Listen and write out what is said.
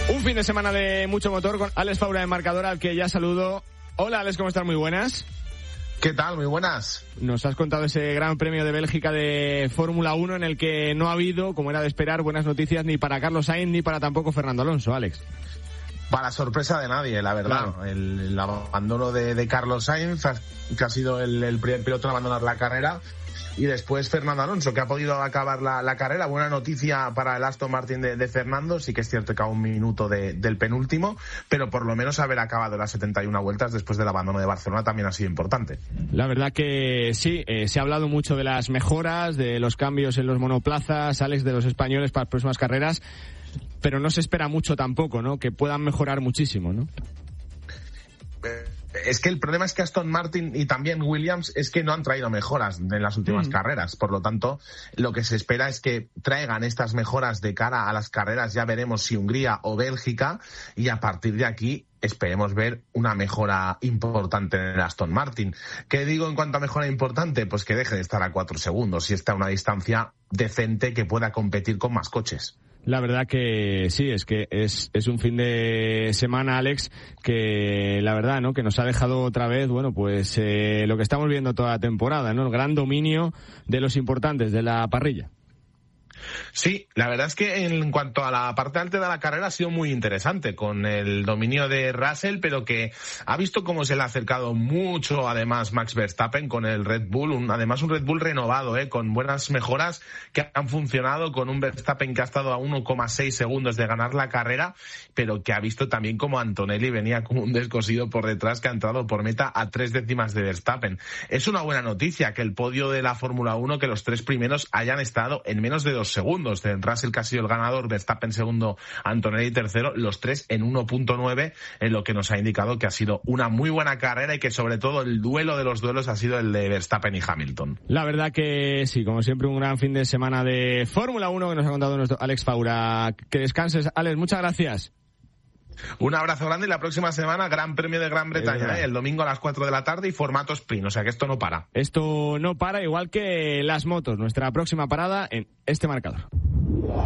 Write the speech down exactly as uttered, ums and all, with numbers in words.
Un fin de semana de mucho motor con Alex Faura de Marcador, al que ya saludo. Hola Alex, ¿cómo estás? Muy buenas. ¿Qué tal? Muy buenas. Nos has contado ese Gran Premio de Bélgica de Fórmula uno en el que no ha habido, como era de esperar, buenas noticias ni para Carlos Sainz ni para tampoco Fernando Alonso, Alex. Para sorpresa de nadie, la verdad. Claro. El, el abandono de, de Carlos Sainz, que ha sido el, el primer piloto en abandonar la carrera. Y después Fernando Alonso, que ha podido acabar la, la carrera. Buena noticia para el Aston Martin de, de Fernando. Sí que es cierto que a un minuto de, del penúltimo, pero por lo menos haber acabado las setenta y una vueltas después del abandono de Barcelona también ha sido importante. La verdad que sí, eh, se ha hablado mucho de las mejoras, de los cambios en los monoplazas, Alex, de los españoles para las próximas carreras, pero no se espera mucho tampoco, ¿no? Que puedan mejorar muchísimo, ¿no? Eh... Es que el problema es que Aston Martin y también Williams es que no han traído mejoras en las últimas mm. carreras. Por lo tanto, lo que se espera es que traigan estas mejoras de cara a las carreras. Ya veremos si Hungría o Bélgica. Y a partir de aquí esperemos ver una mejora importante en el Aston Martin. ¿Qué digo en cuanto a mejora importante? Pues que deje de estar a cuatro segundos y está a una distancia decente que pueda competir con más coches. La verdad que sí, es que es, es un fin de semana, Alex, que la verdad, ¿no? Que nos ha dejado otra vez, bueno, pues eh, lo que estamos viendo toda la temporada, ¿no? El gran dominio de los importantes de la parrilla. Sí, la verdad es que en cuanto a la parte alta de la carrera ha sido muy interesante, con el dominio de Russell, pero que ha visto cómo se le ha acercado mucho, además, Max Verstappen con el Red Bull, un, además un Red Bull renovado, eh, con buenas mejoras que han funcionado, con un Verstappen que ha estado a uno coma seis segundos de ganar la carrera, pero que ha visto también como Antonelli venía como un descosido por detrás, que ha entrado por meta a tres décimas de Verstappen. Es una buena noticia que el podio de la Fórmula uno, que los tres primeros hayan estado en menos de dos segundos. De Russell, que ha sido el ganador, Verstappen segundo, Antonelli tercero, los tres en uno punto nueve, en lo que nos ha indicado que ha sido una muy buena carrera y que sobre todo el duelo de los duelos ha sido el de Verstappen y Hamilton. La verdad que sí, como siempre un gran fin de semana de Fórmula uno que nos ha contado nuestro Alex Faura. Que descanses, Alex, muchas gracias. Un abrazo grande y la próxima semana Gran Premio de Gran Bretaña, ¿eh? El domingo a las cuatro de la tarde y formato sprint, o sea que esto no para. Esto no para, igual que las motos, nuestra próxima parada en este marcador.